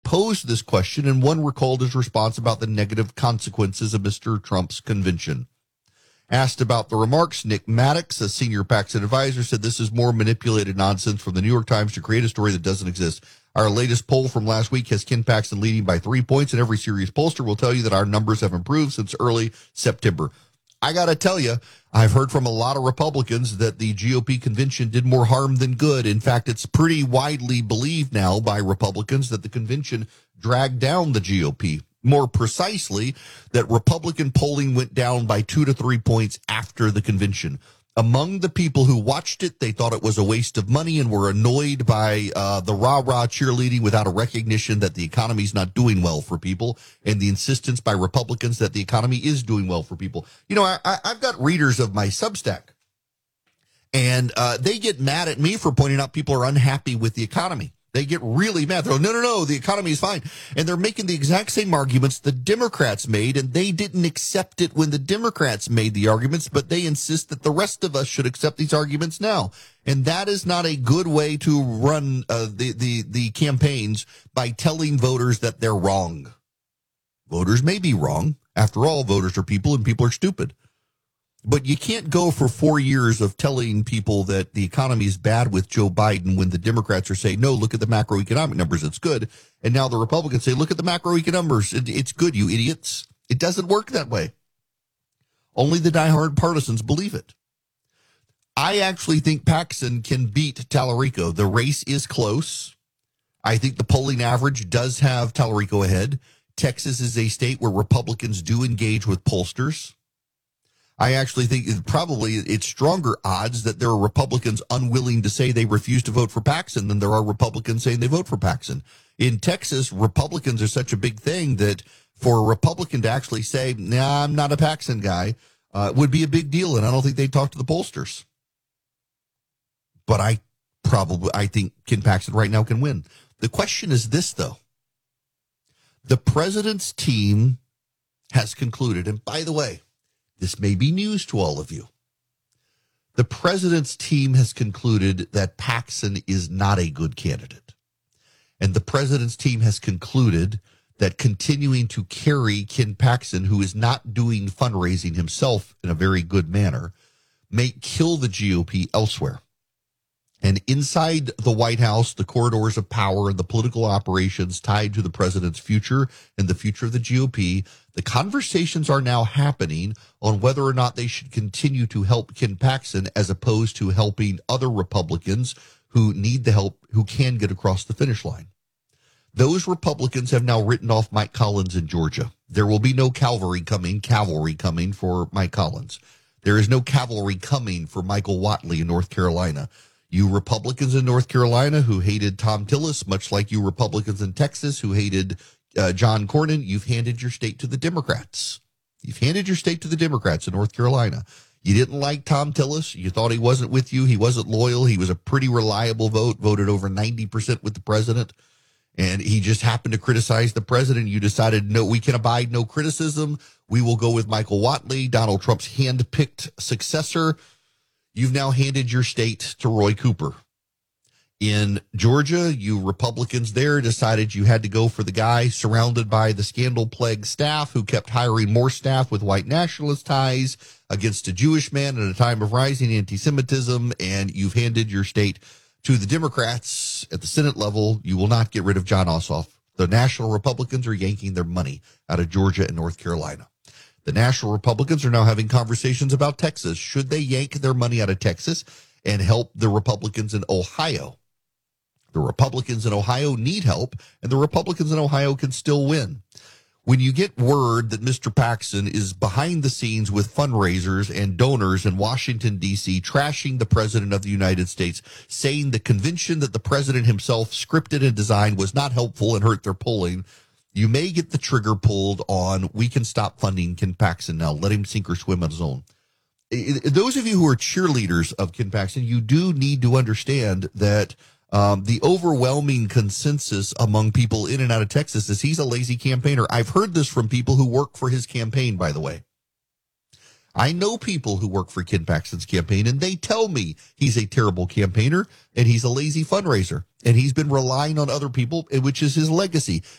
posed this question, and one recalled his response about the negative consequences of Mr. Trump's convention. Asked about the remarks, Nick Maddox, a senior Paxson advisor, said this is more manipulated nonsense from the New York Times to create a story that doesn't exist. Our latest poll from last week has Ken Paxton leading by 3 points, and every serious pollster will tell you that our numbers have improved since early September. I got to tell you, I've heard from a lot of Republicans that the GOP convention did more harm than good. In fact, it's pretty widely believed now by Republicans that the convention dragged down the GOP. More precisely, that Republican polling went down by 2 to 3 points after the convention. Among the people who watched it, they thought it was a waste of money and were annoyed by the rah-rah cheerleading without a recognition that the economy is not doing well for people, and the insistence by Republicans that the economy is doing well for people. You know, I've got readers of my Substack, and they get mad at me for pointing out people are unhappy with the economy. They get really mad. They're like, no, the economy is fine. And they're making the exact same arguments the Democrats made, and they didn't accept it when the Democrats made the arguments, but they insist that the rest of us should accept these arguments now. And that is not a good way to run the campaigns, by telling voters that they're wrong. Voters may be wrong. After all, voters are people, and people are stupid. But you can't go for 4 years of telling people that the economy is bad with Joe Biden when the Democrats are saying, no, look at the macroeconomic numbers, it's good. And now the Republicans say, look at the macroeconomic numbers, it's good, you idiots. It doesn't work that way. Only the diehard partisans believe it. I actually think Paxson can beat Tallarico. The race is close. I think the polling average does have Tallarico ahead. Texas is a state where Republicans do engage with pollsters. I actually think it's stronger odds that there are Republicans unwilling to say they refuse to vote for Paxson than there are Republicans saying they vote for Paxson. In Texas, Republicans are such a big thing that for a Republican to actually say, nah, I'm not a Paxson guy, would be a big deal, and I don't think they'd talk to the pollsters. But I think Ken Paxton right now can win. The question is this, though. The president's team has concluded, and by the way, this may be news to all of you. The president's team has concluded that Paxson is not a good candidate. And the president's team has concluded that continuing to carry Ken Paxton, who is not doing fundraising himself in a very good manner, may kill the GOP elsewhere. And inside the White House, the corridors of power and the political operations tied to the president's future and the future of the GOP, the conversations are now happening on whether or not they should continue to help Ken Paxton as opposed to helping other Republicans who need the help, who can get across the finish line. Those Republicans have now written off Mike Collins in Georgia. There will be no cavalry coming for Mike Collins. There is no cavalry coming for Michael Whatley in North Carolina. You Republicans in North Carolina who hated Tom Tillis, much like you Republicans in Texas who hated John Cornyn, you've handed your state to the Democrats. You've handed your state to the Democrats in North Carolina. You didn't like Tom Tillis. You thought he wasn't with you. He wasn't loyal. He was a pretty reliable voted over 90% with the president. And he just happened to criticize the president. You decided, no, we can abide no criticism. We will go with Michael Whatley, Donald Trump's hand-picked successor. You've now handed your state to Roy Cooper. In Georgia, you Republicans there decided you had to go for the guy surrounded by the scandal-plagued staff who kept hiring more staff with white nationalist ties against a Jewish man at a time of rising anti-Semitism, and you've handed your state to the Democrats at the Senate level. You will not get rid of Jon Ossoff. The national Republicans are yanking their money out of Georgia and North Carolina. The national Republicans are now having conversations about Texas. Should they yank their money out of Texas and help the Republicans in Ohio? The Republicans in Ohio need help, and the Republicans in Ohio can still win. When you get word that Mr. Paxton is behind the scenes with fundraisers and donors in Washington, D.C., trashing the president of the United States, saying the convention that the president himself scripted and designed was not helpful and hurt their polling, you may get the trigger pulled on, we can stop funding Ken Paxton now. Let him sink or swim on his own. Those of you who are cheerleaders of Ken Paxton, you do need to understand that the overwhelming consensus among people in and out of Texas is he's a lazy campaigner. I've heard this from people who work for his campaign, by the way. I know people who work for Ken Paxton's campaign, and they tell me he's a terrible campaigner and he's a lazy fundraiser. And he's been relying on other people, which is his legacy.